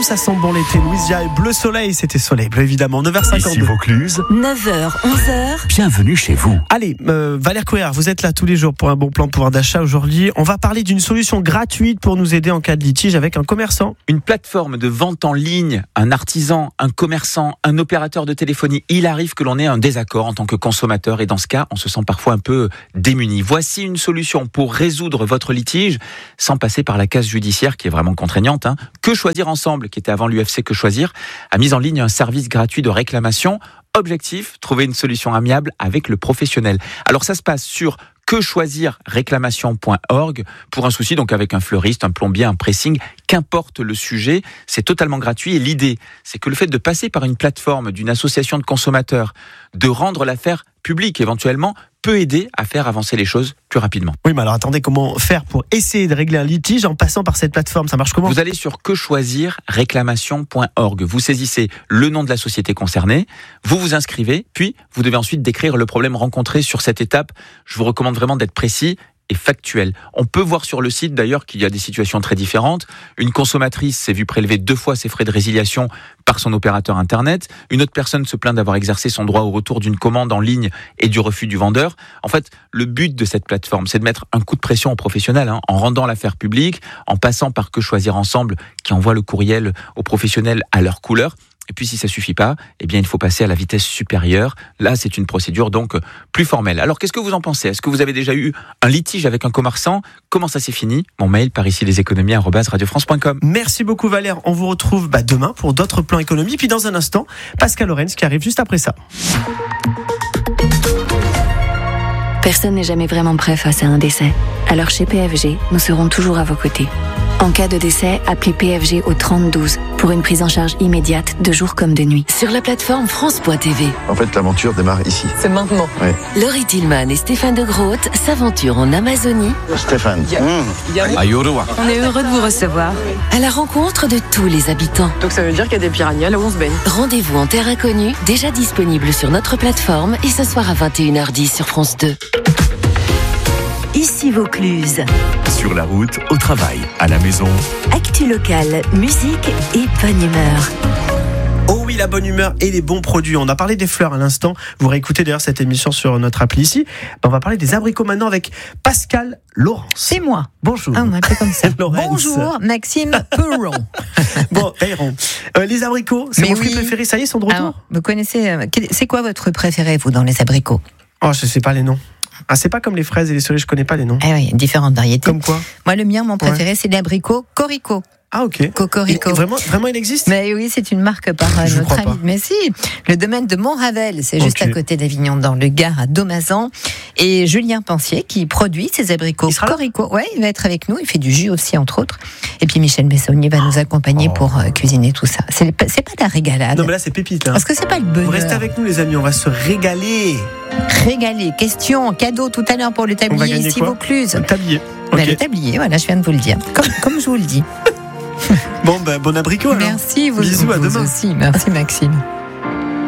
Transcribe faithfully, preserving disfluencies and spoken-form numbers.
ça sent bon l'été. Louisia et Bleu Soleil, c'était Soleil Bleu évidemment. neuf heures cinquante-deux. Ici Vaucluse. neuf heures, onze heures. Bienvenue chez vous. Allez, euh, Valère Couillard, vous êtes là tous les jours pour un bon plan de pouvoir d'achat. Aujourd'hui, on va parler d'une solution gratuite pour nous aider en cas de litige avec un commerçant. Une plateforme de vente en ligne, un artisan, un commerçant, un opérateur de téléphonie. Il arrive que l'on ait un désaccord en tant que consommateur et dans ce cas, on se sent parfois un peu démuni. Voici une solution pour résoudre votre litige sans passer par la case judiciaire qui est vraiment contraignante. Hein. Que choisir ensemble, qui était avant l'U F C Que Choisir, a mis en ligne un service gratuit de réclamation. Objectif, trouver une solution amiable avec le professionnel. Alors ça se passe sur que choisir réclamation point org pour un souci, donc avec un fleuriste, un plombier, un pressing, qu'importe le sujet, c'est totalement gratuit. Et l'idée, c'est que le fait de passer par une plateforme d'une association de consommateurs, de rendre l'affaire publique éventuellement, peut aider à faire avancer les choses plus rapidement. Oui, mais alors attendez, comment faire pour essayer de régler un litige en passant par cette plateforme? Ça marche comment? Vous allez sur que choisir réclamation point org. Vous saisissez le nom de la société concernée, vous vous inscrivez, puis vous devez ensuite décrire le problème rencontré sur cette étape. Je vous recommande vraiment d'être précis et factuel. On peut voir sur le site d'ailleurs qu'il y a des situations très différentes. Une consommatrice s'est vue prélever deux fois ses frais de résiliation par son opérateur internet. Une autre personne se plaint d'avoir exercé son droit au retour d'une commande en ligne et du refus du vendeur. En fait, le but de cette plateforme, c'est de mettre un coup de pression aux professionnels, hein, en rendant l'affaire publique, en passant par Que Choisir Ensemble, qui envoie le courriel aux professionnels à leur couleur. Et puis si ça suffit pas, eh bien il faut passer à la vitesse supérieure. Là, c'est une procédure donc plus formelle. Alors qu'est-ce que vous en pensez? Est-ce que vous avez déjà eu un litige avec un commerçant? Comment ça s'est fini? Mon mail par ici les économies arobase radio france point com. Merci beaucoup Valère. On vous retrouve bah, demain pour d'autres plans économie. Puis dans un instant, Pascal Lorenz qui arrive juste après ça. Personne n'est jamais vraiment prêt face à un décès. Alors chez P F G, nous serons toujours à vos côtés. En cas de décès, appelez P F G au trente douze pour une prise en charge immédiate de jour comme de nuit. Sur la plateforme France point T V. En fait, l'aventure démarre ici. C'est maintenant. Ouais. Laurie Tillman et Stéphane de Groot s'aventurent en Amazonie. Stéphane. Mmh. Ayurua. On est heureux de vous recevoir. À la rencontre de tous les habitants. Donc ça veut dire qu'il y a des piranhas là où on se baigne. Rendez-vous en terre inconnue, déjà disponible sur notre plateforme et ce soir à vingt et une heures dix sur France deux. Ici Vaucluse. Sur la route, au travail, à la maison. Actu locale, musique et bonne humeur. Oh oui, la bonne humeur et les bons produits. On a parlé des fleurs à l'instant. Vous réécoutez d'ailleurs cette émission sur notre appli ici. On va parler des abricots maintenant avec Pascal Lorenz. C'est moi. Bonjour. Ah, on m'appelle comme ça. Lorenz. Bonjour, Maxime Perron. Bon, Perron. Euh, les abricots, c'est Mais mon fruit oui. préféré. Ça y est, ils sont de retour. Alors, vous connaissez, euh, quel- c'est quoi votre préféré, vous, dans les abricots? Oh, je sais pas les noms. Ah, c'est pas comme les fraises et les cerises, je connais pas les noms. Ah oui, il y a différentes variétés. Comme quoi? Moi, le mien, mon préféré, c'est l'abricot Corico. Ah, ok. Cocorico. Et vraiment, vraiment, il existe? Mais oui, c'est une marque par euh, Je notre crois ami. pas. Mais si, le domaine de Montravel, c'est juste Ok. à côté d'Avignon, dans le Gard, à Domazan. Et Julien Pensier, qui produit ces abricots Il sera là Corico. Ouais, il va être avec nous. Il fait du jus aussi, entre autres. Et puis Michel Bessonnier va nous accompagner Oh. pour euh, cuisiner tout ça. C'est, pas- c'est pas de la régalade. Non, mais là, c'est pépite. Hein. Parce que c'est pas le bonheur. Vous restez avec nous, les amis. On va se régaler. Régalé. Question, cadeau tout à l'heure pour le On va tablier gagner ici quoi? Vaucluse. Le tablier. Ben, Ok. le tablier, voilà, je viens de vous le dire. Comme, comme je vous le dis. Bon, ben, bon abricot, alors. Merci, vous, Bisous, à vous demain. aussi. Merci, Maxime.